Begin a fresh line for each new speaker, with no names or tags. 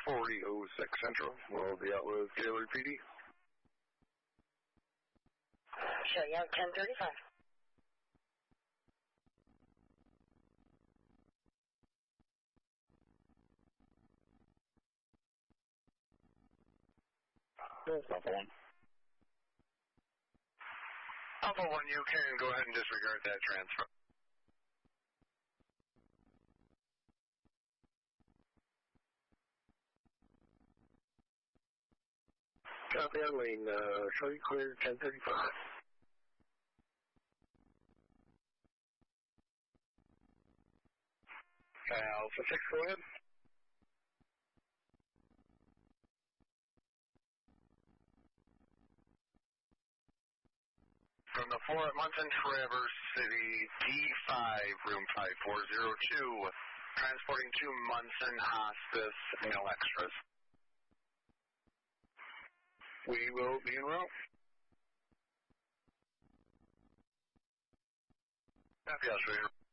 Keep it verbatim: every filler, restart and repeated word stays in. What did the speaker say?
forty oh six Central. We'll be out with Gaylord P D.
Show you ten thirty-five.
Alpha one. Alpha one, you can go ahead and disregard that transfer. Copy on lane, uh, show you clear ten thirty-five. Alpha six, go ahead. From the floor at Munson Traverse City, D five, room five four zero two, transporting to Munson Hospice, no extras. We will be en route. Copy, I'll show you.